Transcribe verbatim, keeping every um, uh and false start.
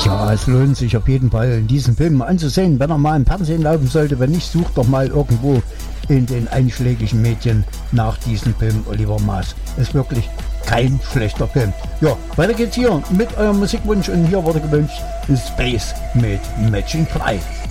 Ja, es lohnt sich auf jeden Fall, diesen Film anzusehen, wenn er mal im Fernsehen laufen sollte. Wenn nicht, sucht doch mal irgendwo in den einschlägigen Medien nach diesem Film Oliver Maas. Ist wirklich kein schlechter Film. Ja, weiter geht's hier mit eurem Musikwunsch und hier wurde gewünscht Space mit Matching Fly.